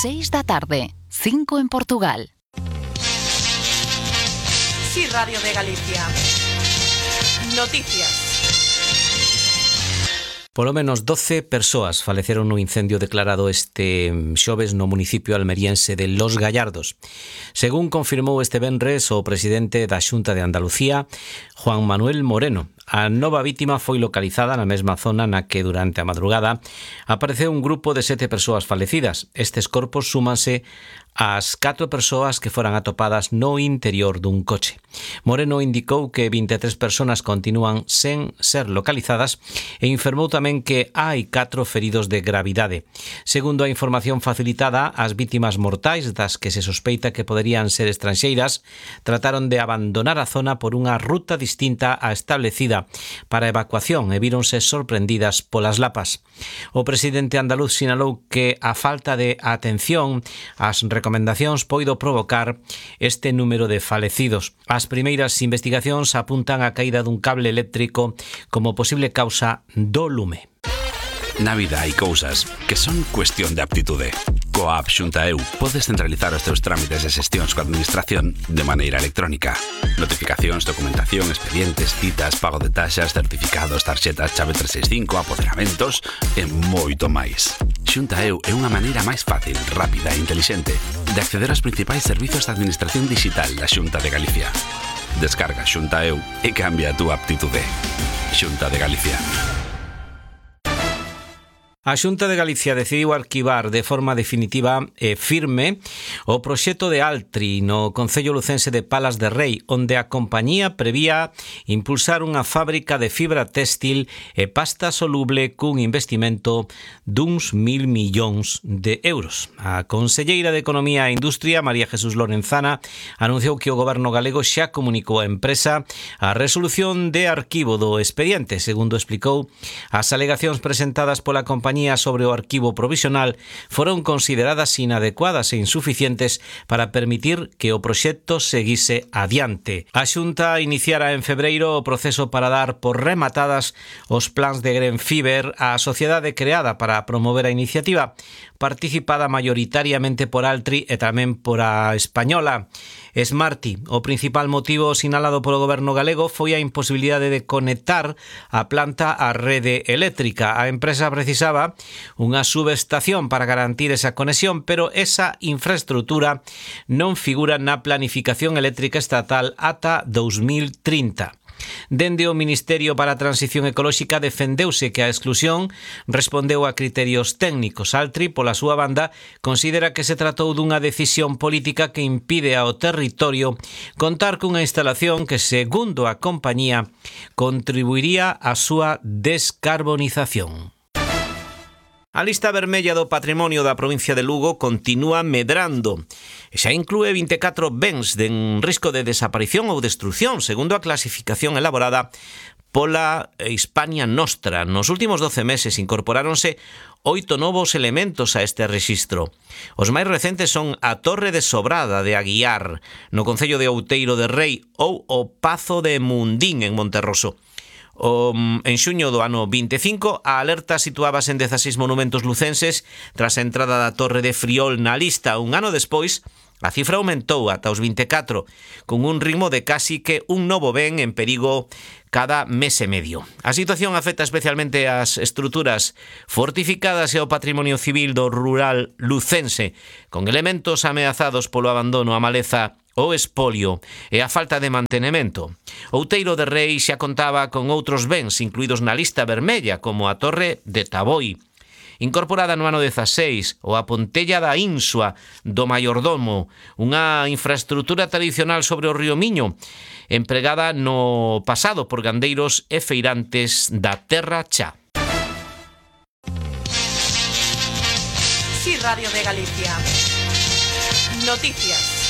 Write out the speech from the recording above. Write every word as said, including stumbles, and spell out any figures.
seis da tarde, cinco en Portugal. Sí, Radio de Galicia. Noticias. Polo menos doce persoas faleceron no incendio declarado este xoves no municipio almeriense de Los Gallardos. Según confirmou este venres o presidente da Xunta de Andalucía, Juan Manuel Moreno, a nova vítima foi localizada na mesma zona na que durante a madrugada apareceu un grupo de sete persoas falecidas. Estes corpos súmanse ás catro persoas que foran atopadas no interior dun coche. Moreno indicou que vinte e tres persoas continúan sen ser localizadas e informou tamén que hai catro feridos de gravidade. Segundo a información facilitada, as vítimas mortais, das que se sospeita que poderían ser estranxeiras, trataron de abandonar a zona por unha ruta distinta á establecida para a evacuación e víronse sorprendidas polas lapas. O presidente andaluz sinalou que a falta de atención ás recomendacións poido provocar este número de falecidos. As primeiras investigacións apuntan a caída dun cable eléctrico como posible causa do lume. Na vida hai cousas que son cuestión de aptitude. Coa app Xunta E U podes centralizar os teus trámites e xestións coa administración de maneira electrónica. Notificacións, documentación, expedientes, citas, pago de taxas, certificados, tarxetas, chave trescentos sesenta e cinco, apoderamentos e moito máis. Xunta E U é unha maneira máis fácil, rápida e intelixente de acceder aos principais servizos de administración digital da Xunta de Galicia. Descarga Xunta E U e cambia a túa aptitude. Xunta de Galicia. A Xunta de Galicia decidiu arquivar de forma definitiva e firme o proxecto de Altri no concello lucense de Palas de Rei, onde a compañía prevía impulsar unha fábrica de fibra téxtil e pasta soluble cun investimento duns mil millóns de euros. A conselleira de Economía e Industria, María Jesús Lorenzana, anunciou que o goberno galego xa comunicou á empresa a resolución de arquivo do expediente. Segundo explicou, as alegacións presentadas pola compañía sobre o arquivo provisional foron consideradas inadecuadas e insuficientes para permitir que o proxecto seguise adiante. A Xunta iniciara en febreiro o proceso para dar por rematadas os plans de Grenfiber, a sociedade creada para promover a iniciativa, participada maioritariamente por Altri e tamén por a española Smarty. O principal motivo sinalado polo goberno galego foi a imposibilidade de conectar a planta á rede eléctrica. A empresa precisaba unha subestación para garantir esa conexión, pero esa infraestrutura non figura na planificación eléctrica estatal ata dous mil trinta. Dende o Ministerio para a Transición Ecolóxica defendeuse que a exclusión respondeu a criterios técnicos. Altri, pola súa banda, considera que se tratou dunha decisión política que impide ao territorio contar cunha instalación que, segundo a compañía, contribuiría á súa descarbonización. A lista vermella do patrimonio da provincia de Lugo continúa medrando e xa inclúe vinte e catro bens en risco de desaparición ou destrucción, segundo a clasificación elaborada pola Hispania Nostra. Nos últimos doce meses incorporáronse oito novos elementos a este rexistro. Os máis recentes son a Torre de Sobrada de Aguiar, no concello de Outeiro de Rei, ou o Pazo de Mundín, en Monterroso. O, en xuño do ano vinte e cinco, a alerta situábase en dezaseis monumentos lucenses tras a entrada da Torre de Friol na lista. Un ano despois, a cifra aumentou ata os vinte e catro, con un ritmo de casi que un novo ben en perigo cada mes e medio. A situación afecta especialmente as estruturas fortificadas e ao patrimonio civil do rural lucense, con elementos ameazados polo abandono, a maleza, o espolio e a falta de mantenemento. Outeiro de Rei xa contaba con outros bens incluídos na lista vermella, como a Torre de Taboi, incorporada no ano dezaseis, ou a Pontella da Insua do Maiordomo, unha infraestrutura tradicional sobre o río Miño, empregada no pasado por gandeiros e feirantes da Terra Cha. Sí, Radio de Galicia. Noticias.